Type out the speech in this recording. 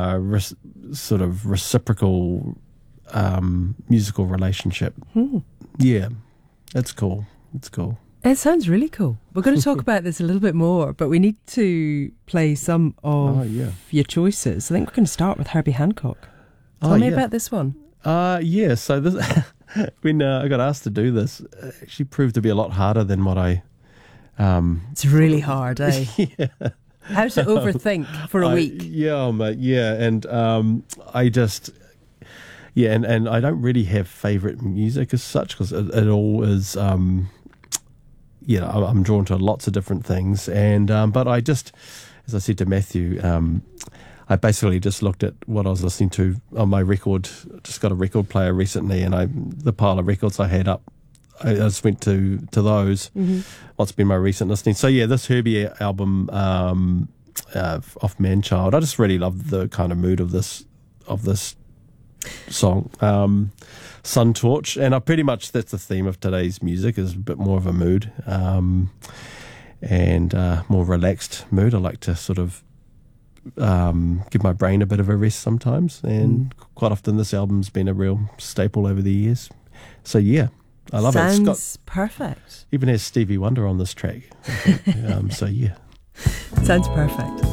sort of reciprocal musical relationship. Yeah, it's cool. It's cool. It sounds really cool. We're going to talk about this a little bit more, but we need to play some of your choices. I think we're going to start with Herbie Hancock. Tell me about this one. Yeah, so this, when I got asked to do this, it actually proved to be a lot harder than what I... it's really hard, eh? Yeah. How to overthink for a week. Yeah, mate, yeah. And I just... Yeah, and I don't really have favourite music as such, because it all is... I'm drawn to lots of different things. And but I just, as I said to Matthew... I basically just looked at what I was listening to on my record. Just got a record player recently, and the pile of records I had up, I just went to those. What's been my recent listening? So yeah, this Herbie album off Manchild, I just really love the kind of mood of this song, Sun Torch, and that's the theme of today's music, is a bit more of a mood, and more relaxed mood. I like to sort of give my brain a bit of a rest sometimes, and quite often this album's been a real staple over the years. So yeah, I love it. Sounds perfect. Even has Stevie Wonder on this track. So yeah, sounds perfect.